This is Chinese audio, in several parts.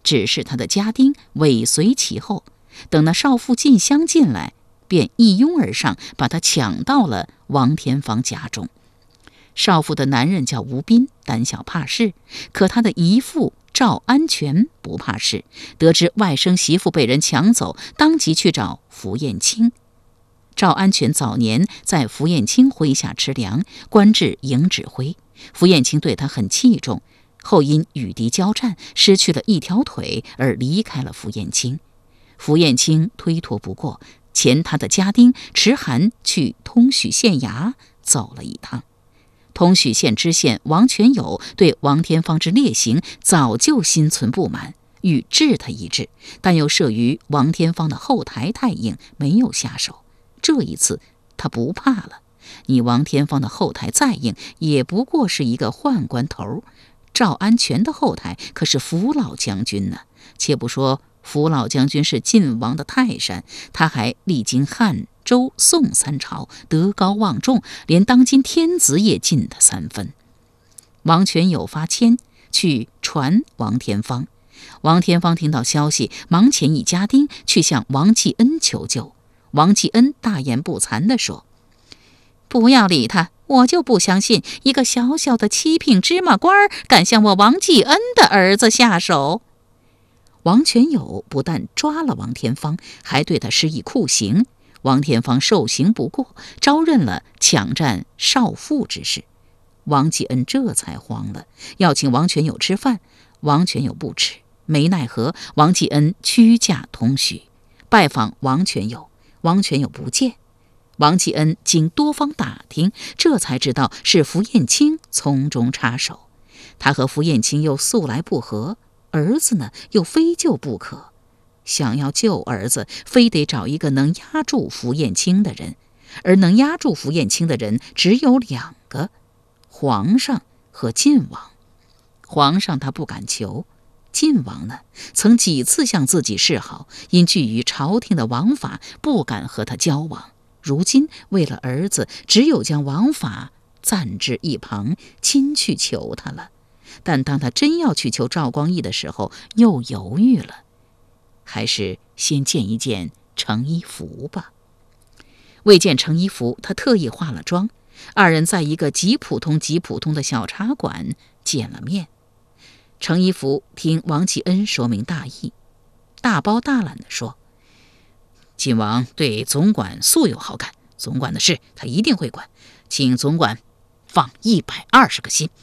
指示他的家丁尾随其后。等那少妇进香进来，便一拥而上，把他抢到了王天芳家中。少妇的男人叫吴斌，胆小怕事，可他的姨父赵安全不怕事，得知外甥媳妇被人抢走，当即去找符彦卿。赵安全早年在符彦卿麾下吃粮，官至营指挥，符彦卿对他很器重，后因与敌交战失去了一条腿而离开了符彦卿。符彦卿推脱不过，遣他的家丁迟涵去通许县衙走了一趟。通许县知县王全友对王天芳之烈行早就心存不满，欲治他一治，但又慑于王天芳的后台太硬，没有下手。这一次他不怕了，你王天芳的后台再硬，也不过是一个宦官头，赵安全的后台可是符老将军呢。且不说符老将军是晋王的泰山，他还历经汉周宋三朝，德高望重，连当今天子也近他3分。王全友发签去传王天芳，王天芳听到消息，忙遣一家丁去向王继恩求救。王继恩大言不惭地说：“不要理他，我就不相信一个小小的七品芝麻官敢向我王继恩的儿子下手。”王全友不但抓了王天芳，还对他施以酷刑。王天芳受刑不过，招认了抢占少妇之事。王继恩这才慌了，要请王全友吃饭，王全友不吃，没奈何，王继恩屈驾通许，拜访王全友，王全友不见。王继恩经多方打听，这才知道是符彦卿从中插手。他和符彦卿又素来不和，儿子呢又非救不可，想要救儿子，非得找一个能压住符彦卿的人，而能压住符彦卿的人只有2个，皇上和晋王。皇上他不敢求，晋王呢曾几次向自己示好，因惧于朝廷的王法，不敢和他交往。如今为了儿子，只有将王法暂置一旁，亲去求他了。但当他真要去求赵光义的时候，又犹豫了，还是先见一见程一福吧。为见程一福，他特意化了妆，2人在一个极普通的小茶馆见了面。程一福听王继恩说明大意，大包大揽地说：“晋王对总管素有好感，总管的事他一定会管，请总管放120个心。”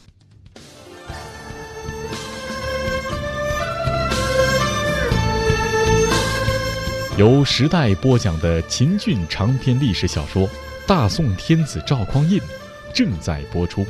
由时代播讲的秦俊长篇历史小说《大宋天子赵匡胤》正在播出。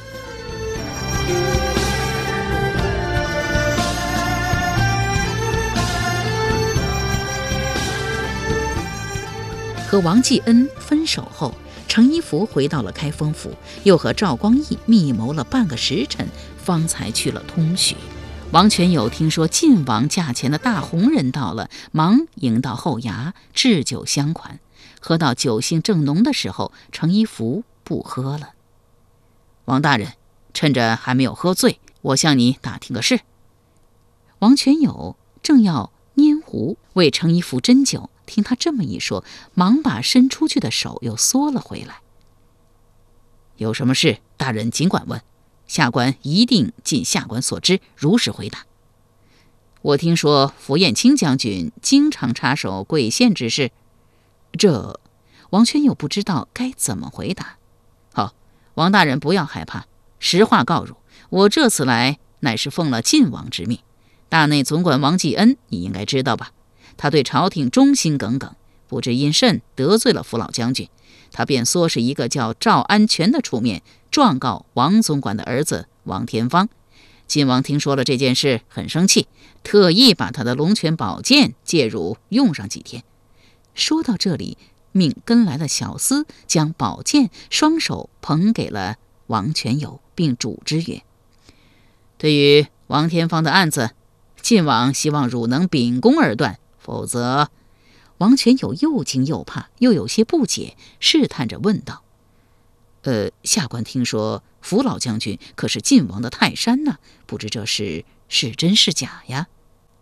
和王继恩分手后，程一福回到了开封府，又和赵光义密谋了半个时辰，方才去了通许。王全友听说晋王驾前的大红人到了，忙迎到后衙，置酒相款。喝到酒兴正浓的时候，程一福不喝了。王大人，趁着还没有喝醉，我向你打听个事。王全友正要拈壶为程一福斟酒，听他这么一说，忙把伸出去的手又缩了回来。有什么事，大人尽管问，下官一定尽下官所知，如实回答。我听说符彦卿将军经常插手贵县之事，这王全友不知道该怎么回答。好，王大人不要害怕，实话告汝，我这次来乃是奉了晋王之命。大内总管王继恩你应该知道吧，他对朝廷忠心耿耿，不知因甚得罪了符老将军，他便唆使一个叫赵安全的出面状告王总管的儿子王天芳。晋王听说了这件事很生气，特意把他的龙泉宝剑借汝用上几天。说到这里，命跟来的小厮将宝剑双手捧给了王全友，并嘱之曰：对于王天芳的案子，晋王希望汝能秉公而断，否则……王全友又惊又怕，又有些不解，试探着问道：下官听说符老将军可是晋王的泰山呢，不知这事是真是假呀？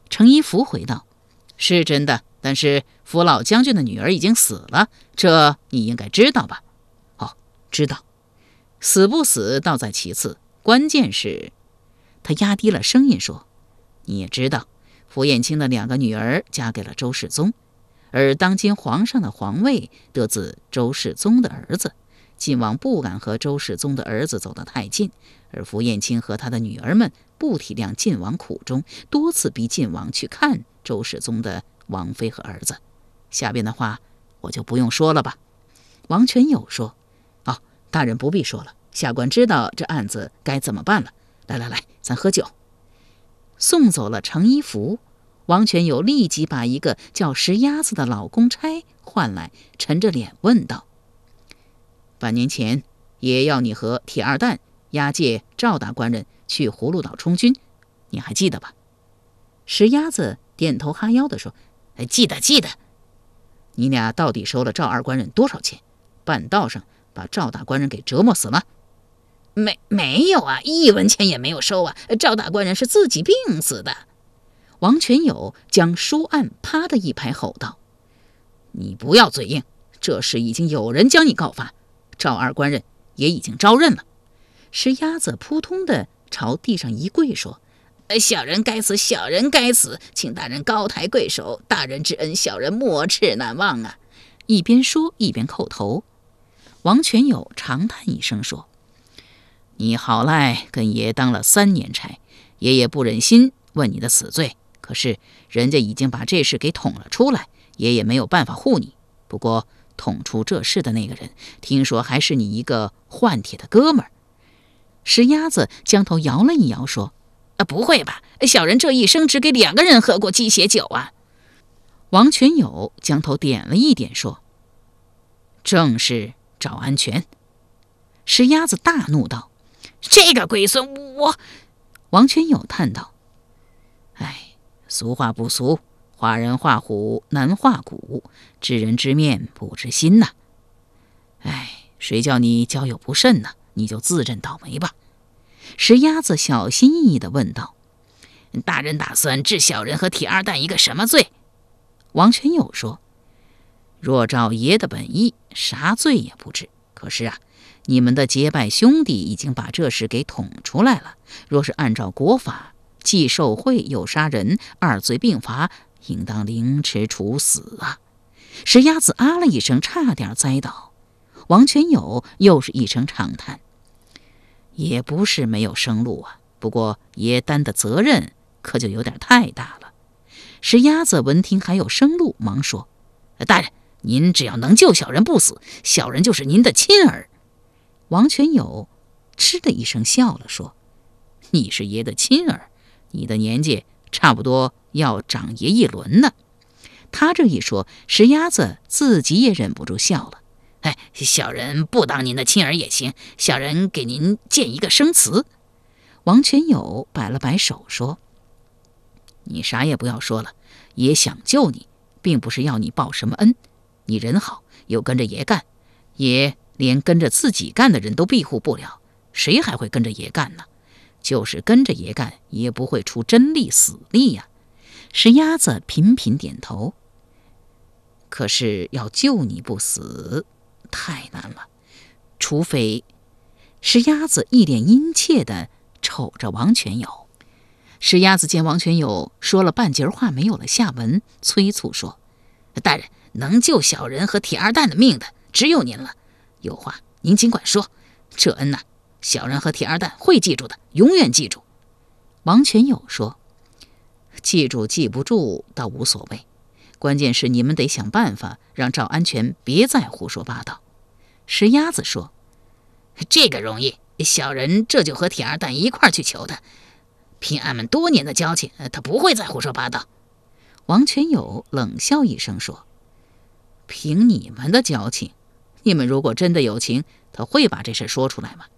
程一福回道：“是真的，但是福老将军的女儿已经死了，这你应该知道吧？”“哦，知道。死不死倒在其次，关键是……”他压低了声音说：“你也知道，傅燕青的2个女儿嫁给了周世宗，而当今皇上的皇位得自周世宗的儿子。晋王不敢和周世宗的儿子走得太近，而傅燕青和他的女儿们不体谅晋王苦衷，多次逼晋王去看周世宗的王妃和儿子。下边的话我就不用说了吧。”王全友说：“哦，大人不必说了，下官知道这案子该怎么办了。来，咱喝酒。”送走了程一福，王全友立即把一个叫石鸭子的老公差唤来，沉着脸问道：“半年前也要你和铁二蛋押解赵大官人去葫芦岛充军，你还记得吧？”石鸭子点头哈腰地说：“记得。你俩到底收了赵二官人多少钱？半道上把赵大官人给折磨死了？”“没有啊，1文钱也没有收啊，赵大官人是自己病死的。”王全友将书案啪的一拍，吼道：“你不要嘴硬，这事已经有人将你告发，赵二官人也已经招认了。”石鸭子扑通的朝地上一跪说：“小人该死，请大人高抬贵手，大人之恩，小人没齿难忘啊！”一边说一边叩头。王全友长叹一声说：“你好赖跟爷当了3年差，爷爷不忍心问你的死罪，可是人家已经把这事给捅了出来，爷爷没有办法护你。不过捅出这事的那个人，听说还是你一个换铁的哥们儿。”石鸭子将头摇了一摇说：“不会吧，小人这一生只给2个人喝过鸡血酒啊。”王全友将头点了一点说：“正是赵安全。”石鸭子大怒道：“这个龟孙，我……”王全友叹道：“俗话不俗，画人画虎难画骨，知人知面不知心呐。谁叫你交友不慎呢？你就自认倒霉吧。”石鸭子小心翼翼地问道：“大人打算治小人和铁二蛋一个什么罪？”王全友说：“若照爷的本意，啥罪也不治。可是你们的结拜兄弟已经把这事给捅出来了，若是按照国法，既受贿又杀人，2罪并罚，应当凌迟处死啊！”石鸭子啊了一声，差点栽倒。王全友又是一声长叹：“也不是没有生路啊，不过爷担的责任可就有点太大了。”石鸭子闻听还有生路，忙说：“大人，您只要能救小人不死，小人就是您的亲儿。”王全友嗤的一声笑了，说：“你是爷的亲儿，你的年纪差不多要长爷1轮呢。”他这一说，石鸭子自己也忍不住笑了：“小人不当您的亲儿也行，小人给您建一个生祠。”王全友摆了摆手说：“你啥也不要说了，爷想救你，并不是要你报什么恩。你人好，又跟着爷干，爷连跟着自己干的人都庇护不了，谁还会跟着爷干呢？就是跟着爷干，也不会出真力死力呀。”石鸭子频频点头。可是要救你不死，太难了，除非……石鸭子一脸殷切地瞅着王全友。石鸭子见王全友说了半截话没有了下文，催促说：“大人，能救小人和铁二蛋的命的只有您了，有话您尽管说，这恩小人和铁二蛋会记住的，永远记住。”王全友说：“记住记不住倒无所谓，关键是你们得想办法让赵安全别再胡说八道。”石鸭子说：“这个容易，小人这就和铁二蛋一块去求他，凭俺们多年的交情，他不会再胡说八道。”王全友冷笑一声说：“凭你们的交情，你们如果真的有情，他会把这事说出来吗？”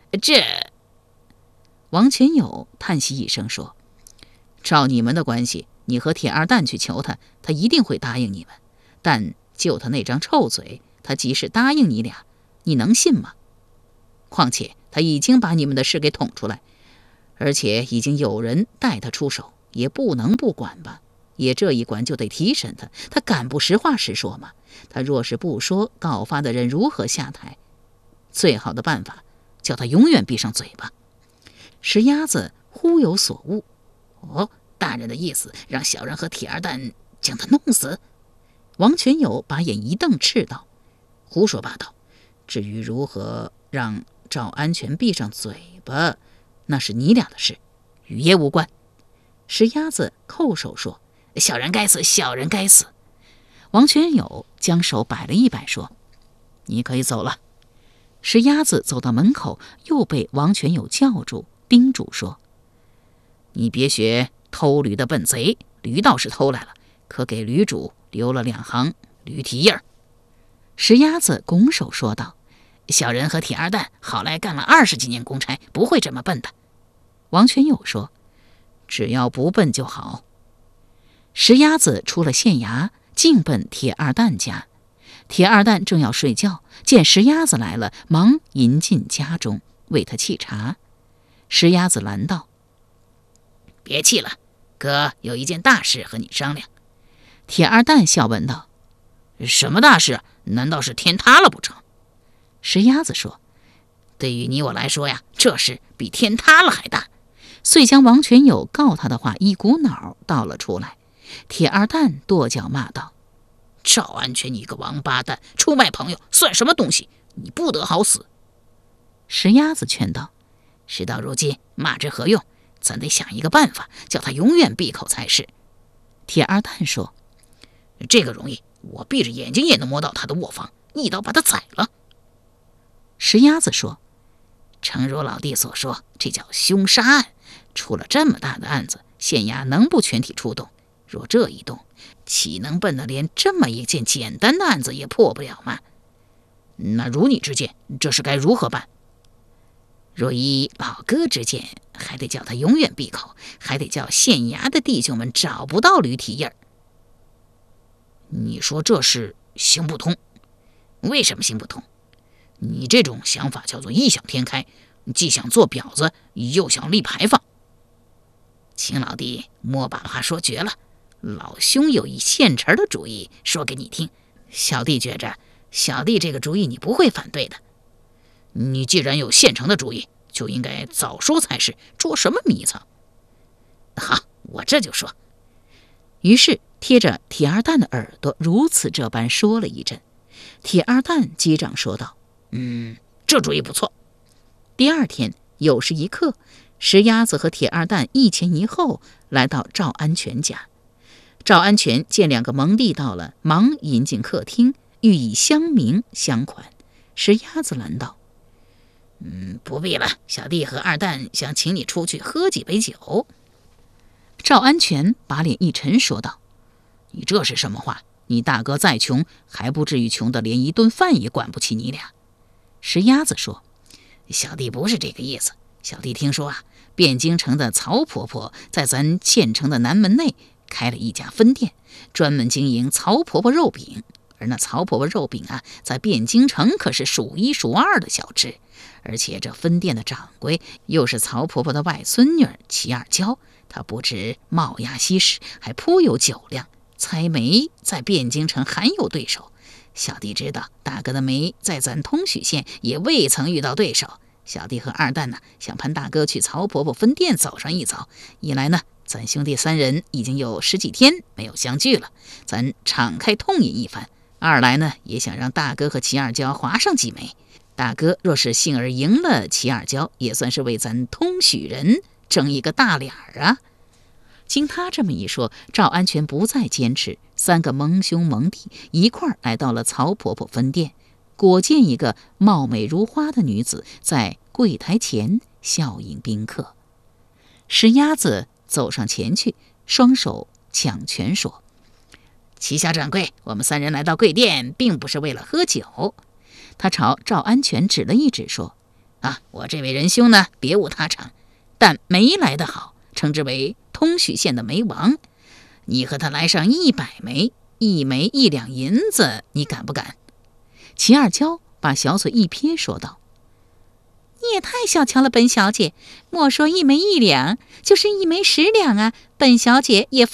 王全友叹息一声说：“照你们的关系，你和铁二蛋去求他，他一定会答应你们。但就他那张臭嘴，他即使答应你俩，你能信吗？况且他已经把你们的事给捅出来，而且已经有人带他出手， 也不能不管吧？也这一管就得提审他，他敢不实话实说吗？他若是不说，告发的人如何下台？最好的办法，叫他永远闭上嘴巴。石鸭子忽有所悟，大人的意思让小人和铁二蛋将他弄死？王全友把眼一瞪，斥道：胡说八道！至于如何让赵安全闭上嘴巴，那是你俩的事，与爷无关。石鸭子叩首说：小人该死，小人该死。王全友将手摆了一摆，说：你可以走了。石鸭子走到门口，又被王全友叫住，叮嘱说：你别学偷驴的笨贼，驴倒是偷来了，可给驴主留了2行驴蹄印儿。石鸭子拱手说道：小人和铁二蛋好赖干了20几年公差，不会这么笨的。王全友说：只要不笨就好。石鸭子出了县衙，径奔铁二蛋家。铁二蛋正要睡觉，见石鸭子来了，忙迎进家中为他沏茶。石鸭子拦道：别气了，哥有一件大事和你商量。铁二蛋笑问道：什么大事？难道是天塌了不成？石鸭子说：对于你我来说呀，这事比天塌了还大。遂将王全友告他的话一股脑道了出来。铁二蛋跺脚骂道：赵安全你个王八蛋，出卖朋友算什么东西？你不得好死。石鸭子劝道：事到如今，骂之何用？咱得想一个办法，叫他永远闭口才是。铁二蛋说：这个容易，我闭着眼睛也能摸到他的卧房，一刀把他宰了。石鸭子说：诚如老弟所说，这叫凶杀案，出了这么大的案子，县衙能不全体出动？若这一动，岂能笨得连这么一件简单的案子也破不了吗？那如你之见，这事该如何办？若依老哥之见，还得叫他永远闭口，还得叫县衙的弟兄们找不到驴蹄印儿。你说这事行不通？为什么行不通？你这种想法叫做异想天开，既想做婊子，又想立牌坊。请老弟莫把话说绝了，老兄有一现成的主意说给你听，小弟觉着小弟这个主意你不会反对的。你既然有现成的主意，就应该早说才是，捉什么迷藏？好，我这就说。于是贴着铁二蛋的耳朵如此这般说了一阵。铁二蛋击掌说道：这主意不错。第二天酉时一刻，石鸭子和铁二蛋一前一后来到赵安全家。赵安全见2个蒙弟到了，忙引进客厅，欲以相明相款。石鸭子拦道：不必了，小弟和二蛋想请你出去喝几杯酒。赵安全把脸一沉说道：你这是什么话？你大哥再穷，还不至于穷得连一顿饭也管不起你俩。石鸭子说：小弟不是这个意思，小弟听说汴京城的曹婆婆在咱县城的南门内开了一家分店，专门经营曹婆婆肉饼。而那曹婆婆肉饼在汴京城可是数1数2的小吃。而且这分店的掌柜又是曹婆婆的外孙女齐二娇，她不止貌雅惜食，还颇有酒量，猜没在汴京城罕有对手。小弟知道大哥的媒在咱通许县也未曾遇到对手，小弟和二蛋想盼大哥去曹婆婆分店走上一遭。一来咱兄弟3人已经有10几天没有相聚了，咱敞开痛饮一番；二来也想让大哥和齐二娇划上几枚。大哥若是幸而赢了齐二娇，也算是为咱通许人争一个大脸儿。经他这么一说，赵安全不再坚持，3个蒙兄蒙弟一块儿来到了曹婆婆分店，果见一个貌美如花的女子在柜台前笑迎宾客。石鸭子走上前去，双手抢拳说：齐小掌柜，我们3人来到贵店并不是为了喝酒。他朝赵安全指了一指说：我这位仁兄别无他长，但煤来得好，称之为通许县的煤王。你和他来上100枚，1枚1两银子，你敢不敢？齐二娇把小嘴一撇说道： 你也太小瞧了本小姐，莫说1枚1两，就是1枚10两啊，本小姐也